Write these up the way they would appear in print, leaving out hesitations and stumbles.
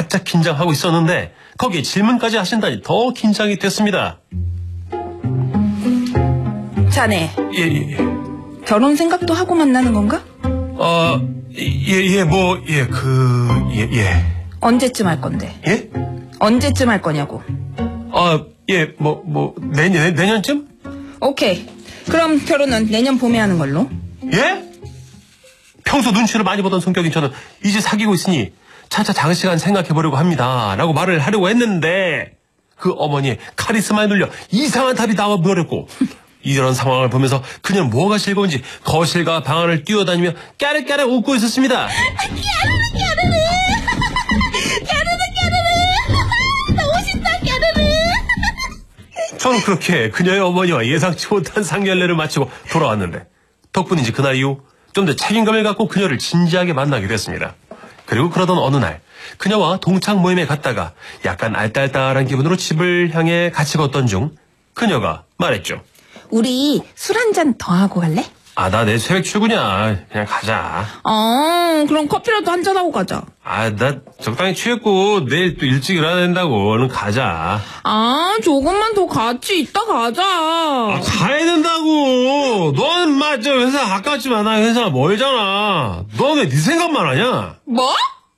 바짝 긴장하고 있었는데 거기에 질문까지 하신다니 더 긴장이 됐습니다. 자네, 예. 결혼 생각도 하고 만나는 건가? 예. 언제쯤 할 건데? 예? 언제쯤 할 거냐고. 내년쯤? 오케이. 그럼 결혼은 내년 봄에 하는 걸로. 예? 평소 눈치를 많이 보던 성격인 저는 이제 사귀고 있으니 차차 장시간 생각해보려고 합니다 라고 말을 하려고 했는데 그 어머니의 카리스마에 눌려 이상한 답이 나와버렸고 이런 상황을 보면서 그녀는 뭐가 즐거운지 거실과 방 안을 뛰어다니며 까르까르 웃고 있었습니다. 까르르 너무 신나 까르르. 저는 그렇게 그녀의 어머니와 예상치 못한 상견례를 마치고 돌아왔는데 덕분인지 그날 이후 좀 더 책임감을 갖고 그녀를 진지하게 만나게 됐습니다. 그리고 그러던 어느 날 그녀와 동창 모임에 갔다가 약간 알딸딸한 기분으로 집을 향해 같이 걷던 중 그녀가 말했죠. 우리 술 한 잔 더 하고 갈래? 나 내일 새벽 출근이야. 그냥 가자. 그럼 커피라도 한 잔 하고 가자. 나 적당히 취했고 내일 또 일찍 일어나야 된다고. 얼른 가자. 조금만 더 같이 있다 가자. 가야 된다고. 너는 저 회사 가깝지만 나 회사 멀잖아. 너는 왜 네 생각만 하냐? 뭐?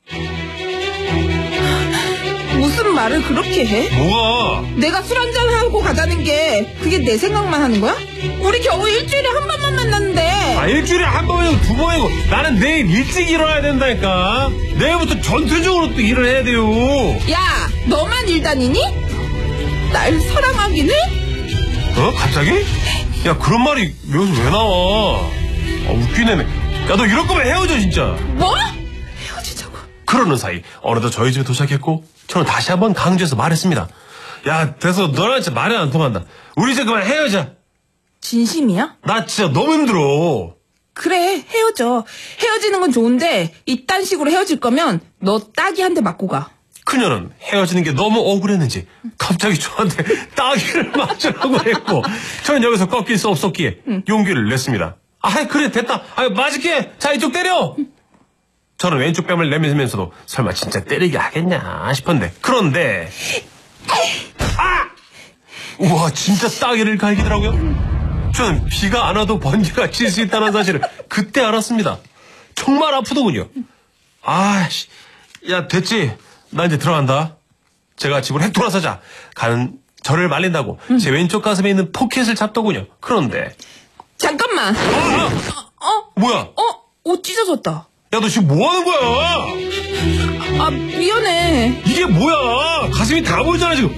무슨 말을 그렇게 해? 뭐가? 내가 술 한 잔 하고 가자는 게 그게 내 생각만 하는 거야? 우리 겨우 일주일에 한 번만 만났는데. 일주일에 한 번이고 두 번이고 나는 내일 일찍 일어나야 된다니까. 내일부터 전투적으로 또 일을 해야 돼요. 야, 너만 일 다니니? 날 사랑하긴 해? 갑자기? 야, 그런 말이 여기서 왜 나와? 웃기네. 야, 너 이럴 거면 헤어져 진짜. 뭐? 헤어지자고. 그러는 사이 어느덧 저희 집에 도착했고 저는 다시 한번 강조해서 말했습니다. 야, 됐어. 너랑 진짜 말이 안 통한다. 우리 이제 그만 헤어져. 진심이야? 나 진짜 너무 힘들어. 그래, 헤어져. 헤어지는 건 좋은데 이딴 식으로 헤어질 거면 너 따기 한 대 맞고 가. 그녀는 헤어지는 게 너무 억울했는지 갑자기 저한테 따기를 맞으라고 했고 저는 여기서 꺾일 수 없었기에 용기를 냈습니다. 그래 됐다. 맞을게. 자, 이쪽 때려. 저는 왼쪽 뺨을 내밀면서도 설마 진짜 때리게 하겠냐 싶었는데 그런데 우와, 진짜 따기를 갈기더라고요. 저는 비가 안 와도 번개가 칠 수 있다는 사실을 그때 알았습니다. 정말 아프더군요. 야, 됐지. 나 이제 들어간다. 제가 집으로 핵 돌아서자 가는 저를 말린다고 제 왼쪽 가슴에 있는 포켓을 잡더군요. 그런데 잠깐만. 뭐야? 옷 찢어졌다. 야, 너 지금 뭐 하는 거야? 미안해. 이게 뭐야? 가슴이 다 보이잖아 지금.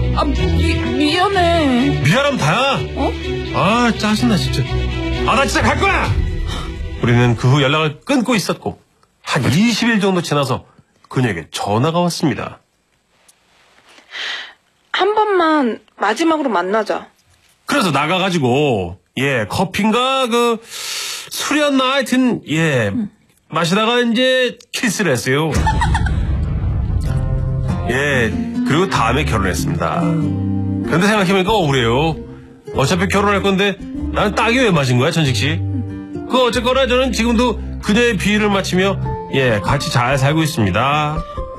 미안해. 미안하면 다야. 짜증나 진짜. 나 진짜 갈 거야. 우리는 그 후 연락을 끊고 있었고 한 20일 정도 지나서 그녀에게 전화가 왔습니다. 한 번만 마지막으로 만나자. 그래서 나가가지고 커피인가 술이었나 하여튼 마시다가 이제 키스를 했어요. 그리고 다음에 결혼했습니다. 근데 생각해보니까 억울해요. 어차피 결혼할 건데 나는 딱이 왜 맞은 거야, 전직씨? 어쨌거나 저는 지금도 그녀의 비위를 맞추며 같이 잘 살고 있습니다.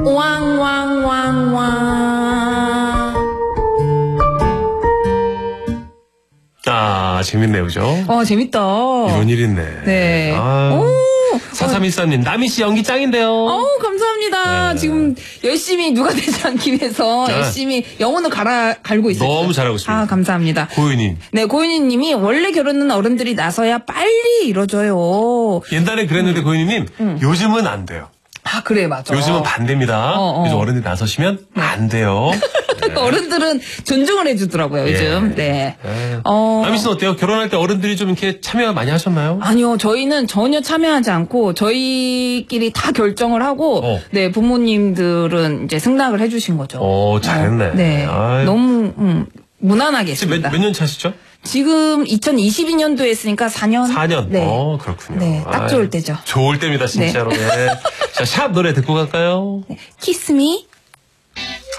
재밌네요, 그죠? 재밌다. 이런 일 있네. 네. 4314님, 남희씨 연기 짱인데요. 감사합니다. 네. 지금 열심히 누가 되지 않기 위해서 열심히 영혼을 갈고 있어요. 너무 잘하고 있습니다. 감사합니다. 고윤님. 네, 고윤희 님이 원래 결혼은 어른들이 나서야 빨리 이뤄져요. 옛날에 그랬는데 고윤님, 요즘은 안 돼요. 그래, 맞아. 요즘은 반대입니다. 요즘 어른들이 나서시면 안 돼요. 어른들은 존중을 해주더라고요, 요즘. 네. 남희 씨는 어때요? 결혼할 때 어른들이 좀 이렇게 참여 많이 하셨나요? 아니요, 저희는 전혀 참여하지 않고 저희끼리 다 결정을 하고, 네, 부모님들은 이제 승낙을 해주신 거죠. 잘했네. 네. 너무 무난하게 했습니다. 몇 년 차시죠? 지금 2022년도에 했으니까 4년. 4년. 네. 그렇군요. 네, 딱 좋을 때죠. 좋을 때입니다, 진짜로. 네. 자, 샵 노래 듣고 갈까요? 네. 키스 미.